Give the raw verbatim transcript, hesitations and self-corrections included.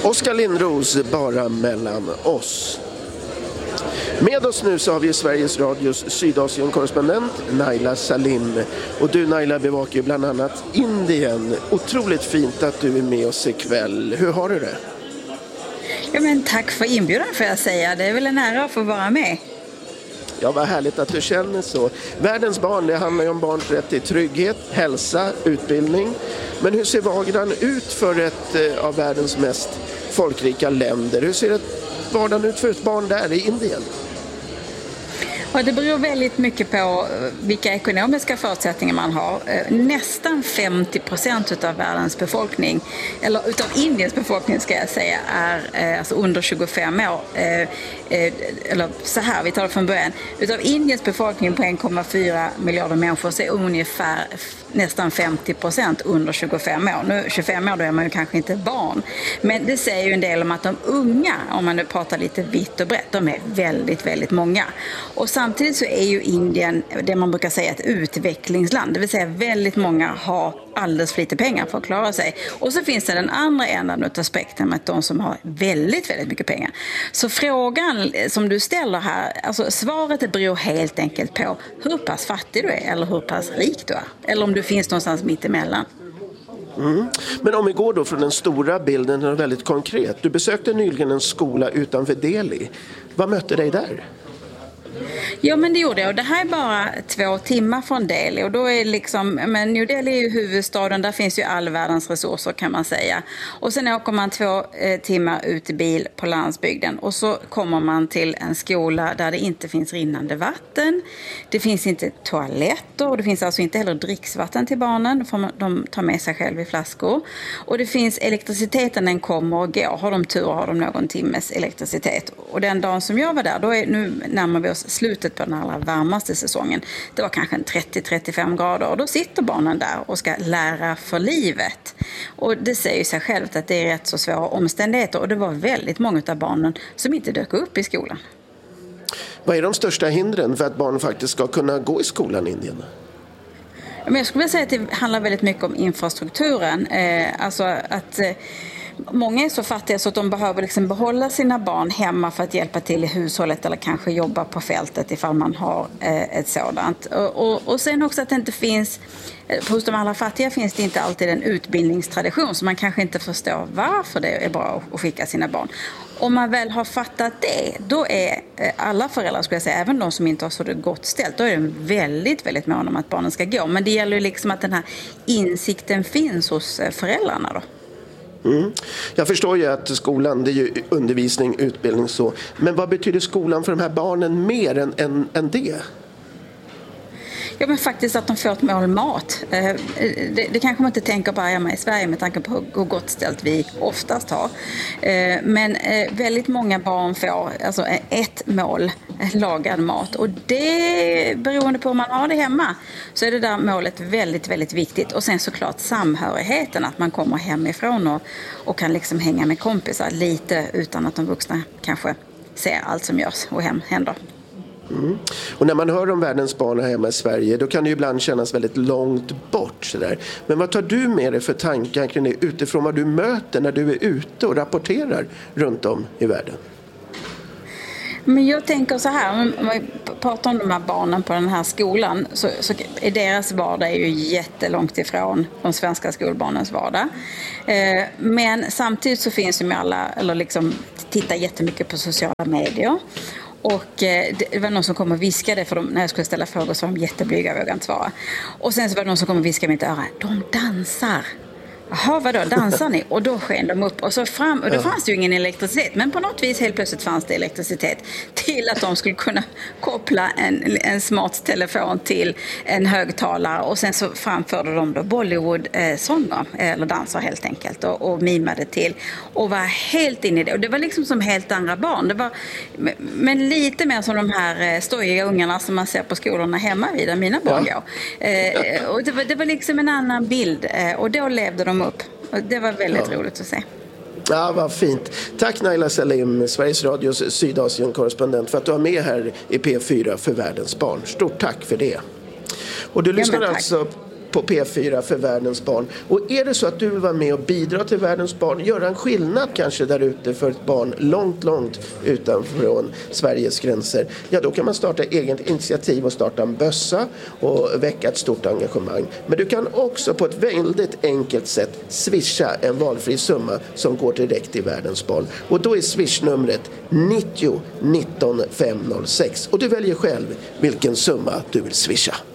Oskar Lindros, bara mellan oss. Med oss nu så har vi Sveriges Radios Sydasien-korrespondent Naila Salim. Och du Naila bevakar ju bland annat Indien. Otroligt fint att du är med oss ikväll. Hur har du det? Ja, men tack för inbjudan får jag säga. Det är väl en ära att få vara med. Ja, vad härligt att du känner så. Världens barn, det handlar ju om barns rätt till trygghet, hälsa, utbildning. Men hur ser vardagen ut för ett eh, av världens mest folkrika länder? Hur ser ett vardagen ut för ett barn där i Indien? Ja, det beror väldigt mycket på vilka ekonomiska förutsättningar man har. Nästan femtio procent av världens befolkning, eller utav Indiens befolkning ska jag säga, är alltså under tjugofem år. Eller så här, vi tar det från början. Utav Indiens befolkning på en komma fyra miljarder människor så är ungefär nästan femtio procent under tjugofem år. Nu tjugofem år då är man ju kanske inte barn. Men det säger ju en del om att de unga, om man nu pratar lite vitt och brett, de är väldigt, väldigt många. Och samtidigt så är ju Indien det man brukar säga ett utvecklingsland. Det vill säga väldigt många har alldeles för lite pengar för att klara sig. Och så finns det den andra änden av aspekten med de som har väldigt, väldigt mycket pengar. Så frågan som du ställer här, alltså svaret beror helt enkelt på hur pass fattig du är eller hur pass rik du är. Eller om du finns någonstans mitt emellan. Mm. Men om vi går då från den stora bilden, den är väldigt konkret. Du besökte nyligen en skola utanför Delhi. Vad mötte dig där? Ja, men det gjorde jag. Och det här är bara två timmar från Delhi. Och då är liksom, men New Delhi är ju huvudstaden. Där finns ju all världens resurser kan man säga. Och sen åker man två eh, timmar ut i bil på landsbygden. Och så kommer man till en skola där det inte finns rinnande vatten. Det finns inte toaletter. Och det finns alltså inte heller dricksvatten till barnen. För de tar med sig själv i flaskor. Och det finns elektriciteten, den kommer och går. Har de tur har de någon timmes elektricitet. Och den dagen som jag var där, då är, nu närmar vi oss slutet på den allra varmaste säsongen. Det var kanske en trettio till trettiofem grader och då sitter barnen där och ska lära för livet. Och det säger ju sig självt att det är rätt så svåra omständigheter och det var väldigt många av barnen som inte dök upp i skolan. Vad är de största hindren för att barn faktiskt ska kunna gå i skolan i Indien? Men jag skulle vilja säga att det handlar väldigt mycket om infrastrukturen. Eh, alltså att... Eh, Många är så fattiga så att de behöver liksom behålla sina barn hemma för att hjälpa till i hushållet eller kanske jobba på fältet ifall man har eh, ett sådant. Och, och, och sen också att det inte finns, hos de allra fattiga finns det inte alltid en utbildningstradition så man kanske inte förstår varför det är bra att skicka sina barn. Om man väl har fattat det, då är alla föräldrar, skulle jag säga, även de som inte har så det gott ställt, då är de väldigt, väldigt måna om att barnen ska gå. Men det gäller ju liksom att den här insikten finns hos föräldrarna då. Mm. Jag förstår ju att skolan, det är ju undervisning, utbildning så. Men vad betyder skolan för de här barnen mer än, än, än det? Ja, men faktiskt att de får ett mål mat. Det, det kanske man inte tänker bara hemma i Sverige med tanke på hur gott ställt vi oftast har. Men väldigt många barn får alltså ett mål, lagad mat. Och det, beroende på om man har det hemma, så är det där målet väldigt, väldigt viktigt. Och sen såklart samhörigheten, att man kommer hemifrån och, och kan liksom hänga med kompisar lite utan att de vuxna kanske ser allt som görs och hem, händer. Mm. Och när man hör om världens barn här hemma i Sverige, då kan det ju ibland kännas väldigt långt bort sådär. Men vad tar du med dig för tankar kring det utifrån vad du möter när du är ute och rapporterar runt om i världen? Men jag tänker så här, om vi pratar om de här barnen på den här skolan så, så är deras vardag är ju jättelångt ifrån de svenska skolbarnens vardag. Eh, men samtidigt så finns ju alla, eller liksom tittar jättemycket på sociala medier. Och eh, det var någon som kom och viskade för dem, när jag skulle ställa frågor så var de jätteblyga och vågade inte svara. Och sen så var det någon som kom och viskade i mitt öra, de dansar. Jaha, vadå, dansar ni? Och då sken de upp och så fram, och då fanns det ju ingen elektricitet. Men på något vis helt plötsligt fanns det elektricitet till att de skulle kunna koppla en, en smart telefon till en högtalare. Och sen så framförde de då Bollywood-sånger, eller danser helt enkelt, och, och mimade till. Och var helt inne i det. Och det var liksom som helt andra barn. Det var, men lite mer som de här stojiga ungarna som man ser på skolorna hemma vid, där mina barn går. Eh, och det var, det var liksom en annan bild. Eh, och då levde de upp. Och det var väldigt ja. roligt att se. Ja, vad fint. Tack Naila Salim, Sveriges Radios Sydasien-korrespondent, för att du var med här i P fyra för världens barn. Stort tack för det. Och du lyssnar, ja, alltså, på P fyra för Världens barn. Och är det så att du vill vara med och bidra till Världens barn, göra en skillnad kanske där ute för ett barn långt, långt utanför Sveriges gränser, ja då kan man starta eget initiativ och starta en bössa och väcka ett stort engagemang. Men du kan också på ett väldigt enkelt sätt swisha en valfri summa som går direkt till Världens barn. Och då är swishnumret nittio nitton femhundrasex och du väljer själv vilken summa du vill swisha.